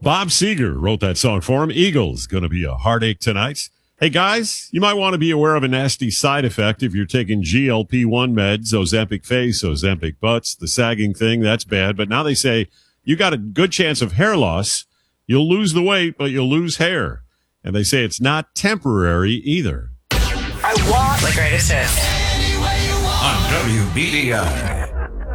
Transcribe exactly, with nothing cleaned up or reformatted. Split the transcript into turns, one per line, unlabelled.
Bob Seger wrote that song for him. Eagles, going to be a heartache tonight. Hey, guys, you might want to be aware of a nasty side effect if you're taking G L P one meds, Ozempic face, Ozempic butts, the sagging thing, that's bad. But now they say you got a good chance of hair loss. You'll lose the weight, but you'll lose hair. And they say it's not temporary either.
I want the greatest hits.
On W B D I.